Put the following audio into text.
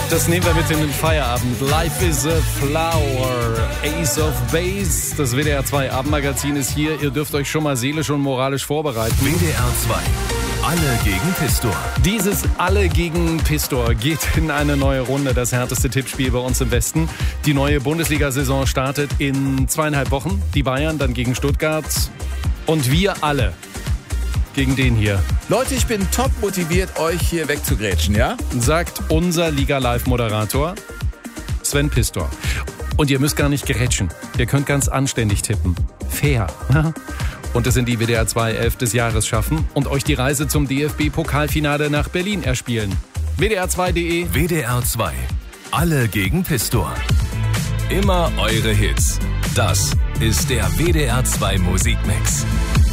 Das nehmen wir mit in den Feierabend. Life is a Flower, Ace of Base. Das WDR 2 Abendmagazin ist hier. Ihr dürft euch schon mal seelisch und moralisch vorbereiten. WDR 2. Alle gegen Pistor. Dieses Alle gegen Pistor geht in eine neue Runde. Das härteste Tippspiel bei uns im Westen. Die neue Bundesliga-Saison startet in 2,5 Wochen. Die Bayern dann gegen Stuttgart. Und wir alle gegen den hier. Leute, ich bin top motiviert, euch hier wegzugrätschen, ja? Sagt unser Liga-Live-Moderator Sven Pistor. Und ihr müsst gar nicht grätschen. Ihr könnt ganz anständig tippen. Fair. Und es in die WDR 2 11 des Jahres schaffen und euch die Reise zum DFB-Pokalfinale nach Berlin erspielen. WDR2.de. WDR 2. Alle gegen Pistor. Immer eure Hits. Das ist der WDR 2 Musikmix.